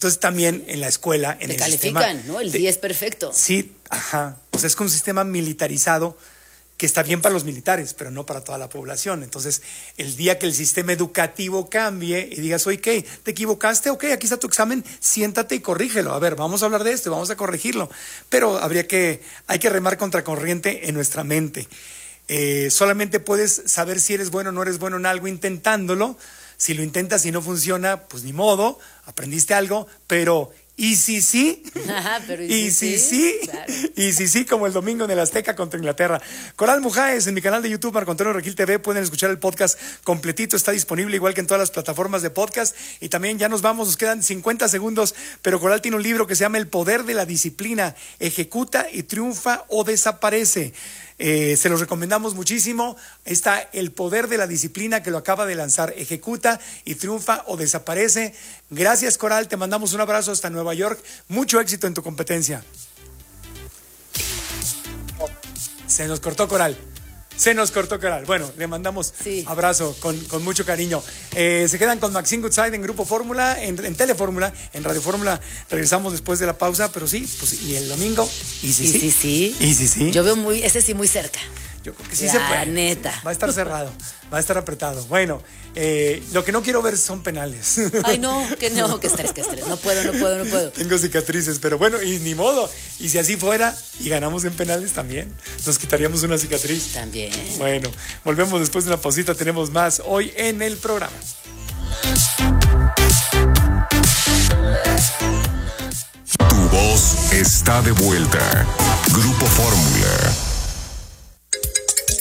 Entonces también en la escuela, en Te el califican, sistema, ¿no? El 10 perfecto. Sí, ajá. O sea, es que un sistema militarizado que está bien para los militares, pero no para toda la población. Entonces, el día que el sistema educativo cambie y digas, oye, ¿qué? ¿Te equivocaste? Ok, aquí está tu examen, siéntate y corrígelo. A ver, vamos a hablar de esto y vamos a corregirlo. Pero hay que remar contracorriente en nuestra mente. Solamente puedes saber si eres bueno o no eres bueno en algo intentándolo. Si lo intentas y no funciona, pues ni modo, aprendiste algo, pero ¿y si sí? Pero ¿Y si sí? Claro. Y si sí, como el domingo en el Azteca contra Inglaterra. Coral Mujáez, en mi canal de YouTube, Marco Antonio Regil TV, pueden escuchar el podcast completito, está disponible igual que en todas las plataformas de podcast. Y también ya nos vamos, nos quedan 50 segundos, pero Coral tiene un libro que se llama El Poder de la Disciplina, ejecuta y triunfa o desaparece. Se los recomendamos muchísimo. Está El Poder de la Disciplina, que lo acaba de lanzar, ejecuta y triunfa o desaparece. Gracias, Coral, te mandamos un abrazo hasta Nueva York, mucho éxito en tu competencia. Se nos cortó, Coral. Bueno, le mandamos abrazo con mucho cariño. Se quedan con Maxine Goodside en Grupo Fórmula, en Telefórmula, en Radio Fórmula. Regresamos después de la pausa, pero sí, pues, y el domingo. Y si sí. Yo veo ese sí muy cerca. Yo creo que sí se puede. La neta. Va a estar cerrado, va a estar apretado. Bueno, lo que no quiero ver son penales. Ay, no, que estrés. No puedo. Tengo cicatrices, pero bueno, y ni modo. Y si así fuera y ganamos en penales también, nos quitaríamos una cicatriz. También. Bueno, volvemos después de una pausita, tenemos más hoy en el programa. Tu voz está de vuelta. Grupo Fórmula.